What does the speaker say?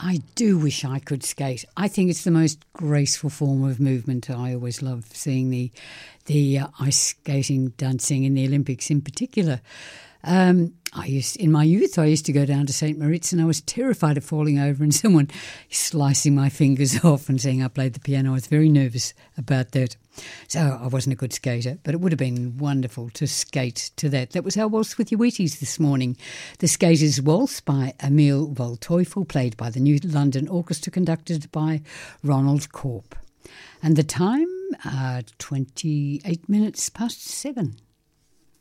I do wish I could skate. I think it's the most graceful form of movement. I always love seeing the ice skating, dancing in the Olympics in particular. In my youth, I used to go down to St. Moritz and I was terrified of falling over and someone slicing my fingers off and saying I played the piano. I was very nervous about that. So I wasn't a good skater, but it would have been wonderful to skate to that. That was our Waltz with Your Wheaties this morning. The Skaters' Waltz by Emil Waldteufel, played by the New London Orchestra, conducted by Ronald Korp. And the time, 28 minutes past 7.